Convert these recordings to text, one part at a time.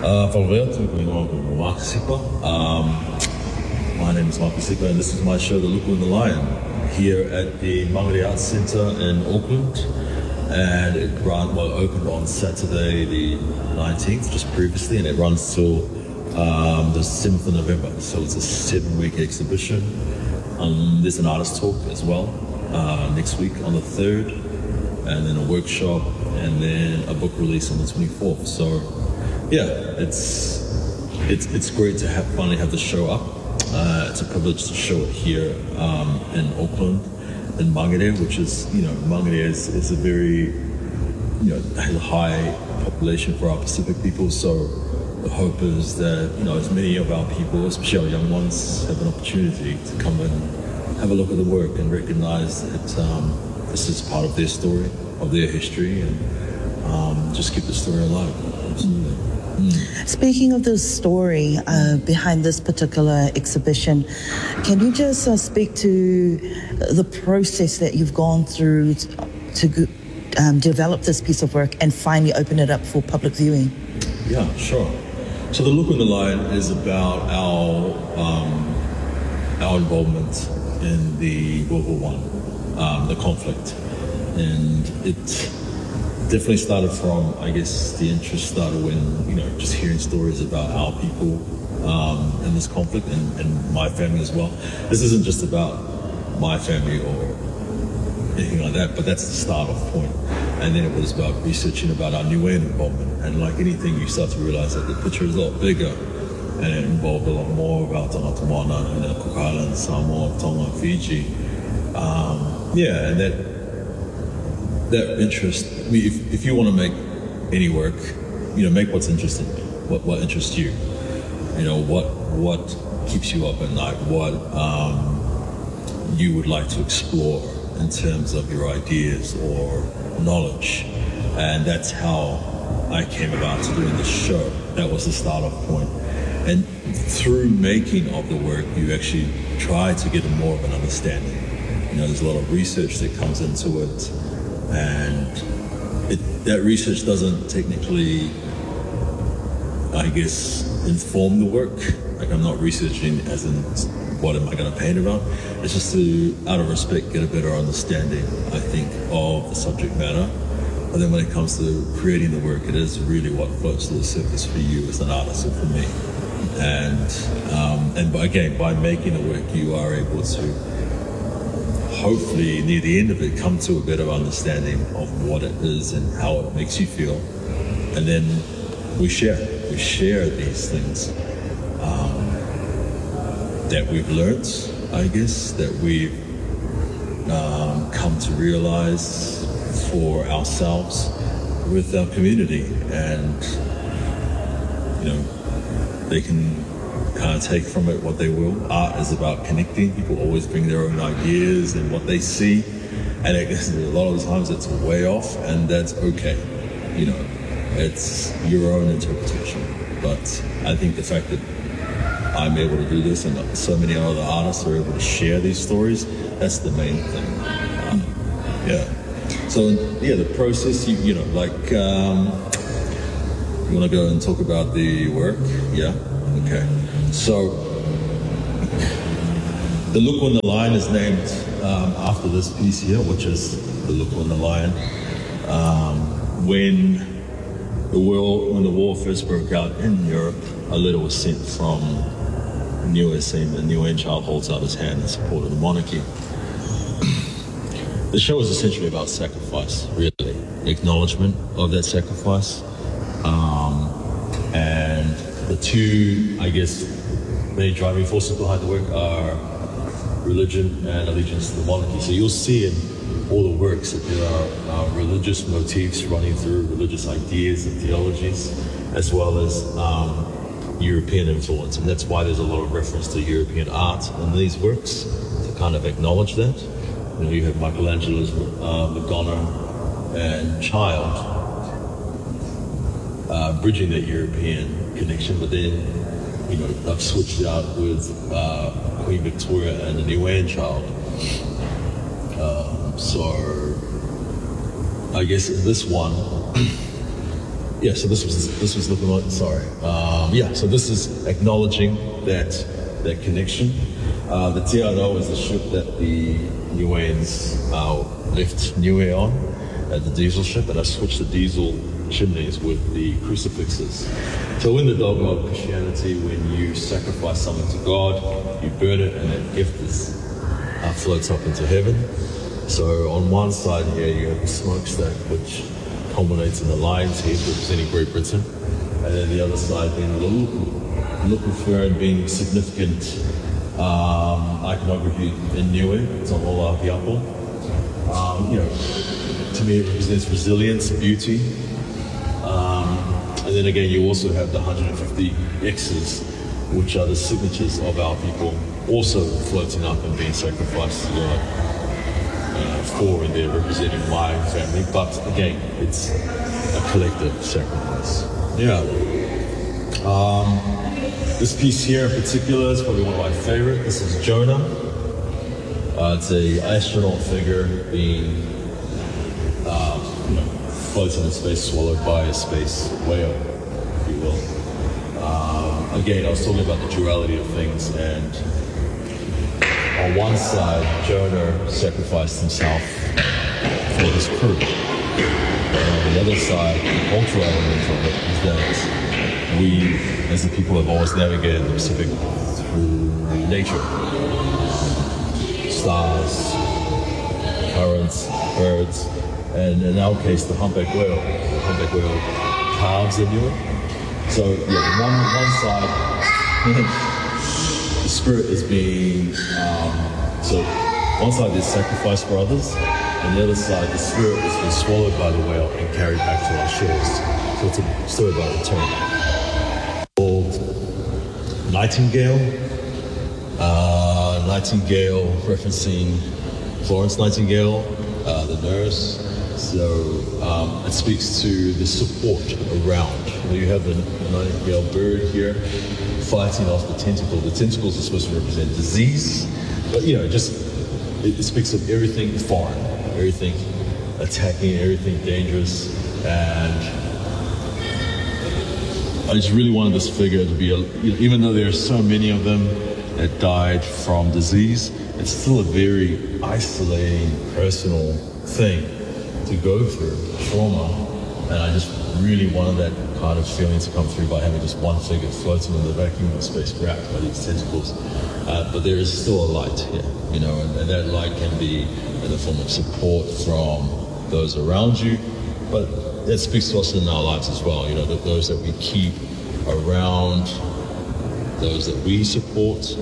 Valverde, Marcus Sipa. My name is Marcus Sipa, and this is my show, The Look in the Lion, here at the Mangere Arts Centre in Auckland. And it opened on Saturday the 19th, just previously, and it runs till the 7th of November. So it's a 7-week exhibition. There's an artist talk as well next week on the 3rd, and then a workshop, and then a book release on the 24th. So yeah, it's great to finally have the show up. It's a privilege to show it here in Auckland, in Mangere, which is, Mangere is a very, has a high population for our Pacific people. So the hope is that, as many of our people, especially our young ones, have an opportunity to come and have a look at the work and recognize that this is part of their story, of their history, and just keep the story alive. Absolutely. Speaking of the story behind this particular exhibition, can you just speak to the process that you've gone through to develop this piece of work and finally open it up for public viewing? Yeah, sure. So The Look in the Lion is about our involvement in the World War I, the conflict, and it definitely started from, I guess, the interest started when, just hearing stories about our people in this conflict and my family as well. This isn't just about my family or anything like that, but that's the start-off point. And then it was about researching about our Niuean involvement. And like anything, you start to realize that the picture is a lot bigger, and it involved a lot more about Tangata Moana, Cook Islands, Samoa, Tonga, Fiji. And that interest, if you want to make any work, make what's interesting, what interests you, what keeps you up at night, what you would like to explore in terms of your ideas or knowledge. And that's how I came about to doing this show. That was the start-off point. And through making of the work, you actually try to get more of an understanding. There's a lot of research that comes into it, and that research doesn't technically, I guess, inform the work. Like, I'm not researching as in what am I going to paint about. It's just to, out of respect, get a better understanding, I think, of the subject matter. But then when it comes to creating the work, it is really what floats to the surface for you as an artist and for me. And by making the work, you are able to hopefully near the end of it come to a better understanding of what it is and how it makes you feel. And then we share these things that we've learned, I guess, that we've come to realize for ourselves with our community. And they can kind of take from it what they will. Art is about connecting. People always bring their own ideas and what they see, and I guess a lot of the times it's way off, and that's okay. It's your own interpretation. But I think the fact that I'm able to do this and so many other artists are able to share these stories, that's the main thing. So the process, you want to go and talk about the work? Yeah? Okay. So, The Look on the Lion is named after this piece here, which is The Look on the Lion. When the war first broke out in Europe, a letter was sent from Niue saying the Niuean child holds out his hand in support of the monarchy. The show is essentially about sacrifice, really. Acknowledgement of that sacrifice. And the two, I guess, main driving forces behind the work are religion and allegiance to the monarchy. So you'll see in all the works that there are religious motifs running through, religious ideas and theologies, as well as European influence. And that's why there's a lot of reference to European art in these works, to kind of acknowledge that. You have Michelangelo's Madonna and Child bridging that European connection, but then, I've switched it out with Queen Victoria and the Niuean child. So I guess in this one, Yeah, so this was looking like, sorry. So this is acknowledging that connection. The Te Anau is the ship that the Niueans left Niue on, the diesel ship, and I switched the diesel chimneys with the crucifixes. So in the dogma of Christianity, when you sacrifice something to God, you burn it and that gift floats up into heaven. So on one side here you have the smokestack, which culminates in the lion's head representing Great Britain, and then the other side being the Lukufer and being significant iconography in Niue. It's on Olahiapo. To me it represents resilience, beauty. And then again, you also have the 150 X's, which are the signatures of our people, also floating up and being sacrificed to God for, and they're representing my family. But again, it's a collective sacrifice. Yeah. This piece here in particular is probably one of my favorite. This is Jonah. It's a astronaut figure being floating in space, swallowed by a space whale, if you will. Again, I was talking about the duality of things, and on one side, Jonah sacrificed himself for his crew. And on the other side, the cultural element of it is that we, as a people, have always navigated the Pacific through nature. Stars, currents, birds, and in our case, the humpback whale. The humpback whale calves the Niue. So, yeah, one side, the spirit is being, so one side is sacrificed for others, and the other side, the spirit is being swallowed by the whale and carried back to our shores. So it's a story about return. Called Nightingale. Nightingale referencing Florence Nightingale, the nurse. So it speaks to the support around. You have the nightingale bird here fighting off the tentacle. The tentacles are supposed to represent disease, but it speaks of everything foreign, everything attacking, everything dangerous. And I just really wanted this figure to be, even though there are so many of them that died from disease, it's still a very isolating, personal thing to go through, trauma. And I just really wanted that kind of feeling to come through by having just one figure floating in the vacuum of space wrapped by these tentacles. But there is still a light here, and that light can be in the form of support from those around you, but that speaks to us in our lives as well, those that we keep around, those that we support.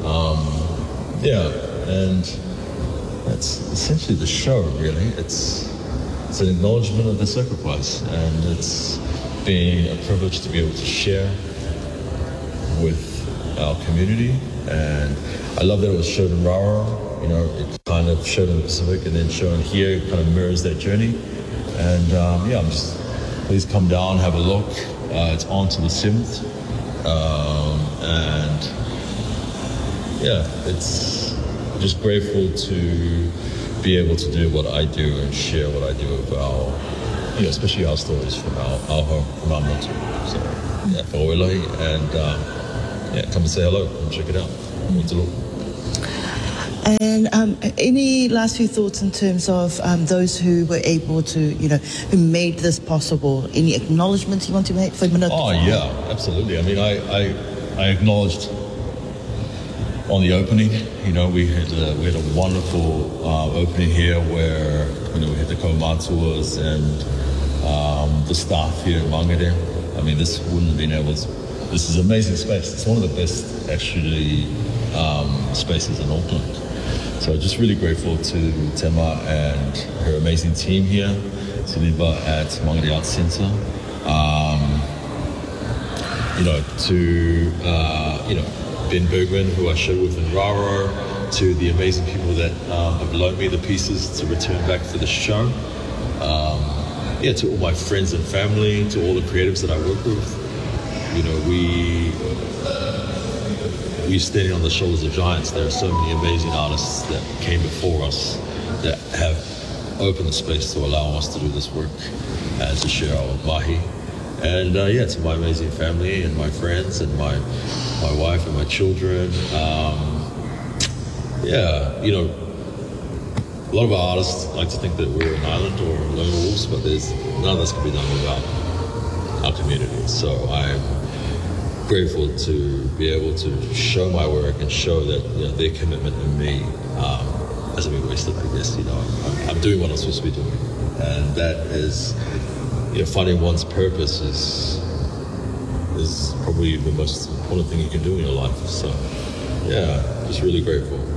And that's essentially the show, really. It's an acknowledgement of the sacrifice, and it's been a privilege to be able to share with our community. And I love that it was showed in Rara. It kind of showed in the Pacific and then shown here. It kind of mirrors that journey. And I'm just, please come down, have a look. It's on to the 7th. It's just grateful to be able to do what I do and share what I do with our, especially our stories from our home, from our motu. So, whaoilohi, and come and say hello and check it out. And any last few thoughts in terms of those who were able to, who made this possible? Any acknowledgements you want to make for Manukau? Oh, yeah, absolutely. I mean, I acknowledged on the opening, we had a wonderful opening here where, we had the kaumatuas and the staff here at Mangere. I mean, this wouldn't have been able to, this is an amazing space. It's one of the best, actually, spaces in Auckland. So just really grateful to Tema and her amazing team here, Siliba at Mangere Arts Centre. Ben Bergman, who I showed with in Raro, to the amazing people that have loaned me the pieces to return back for the show. To all my friends and family, to all the creatives that I work with. We're standing on the shoulders of giants. There are so many amazing artists that came before us that have opened the space to allow us to do this work and to share our mahi. And yeah, to my amazing family and my friends and my wife and my children. Yeah, you know, a lot of our artists like to think that we're an island or lone wolves, but none of this can be done without our community. So I'm grateful to be able to show my work and show that, you know, their commitment in me hasn't been wasted. I guess, you know, I'm doing what I'm supposed to be doing, and that is, you know, finding one's purpose is probably the most important thing you can do in your life. So yeah, just really grateful.